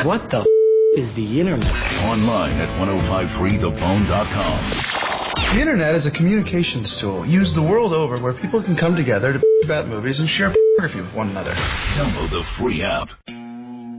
What the is the internet? Online at 1053thebone.com. The internet is a communications tool used the world over where people can come together to about movies and share photography with one another. Download the free app.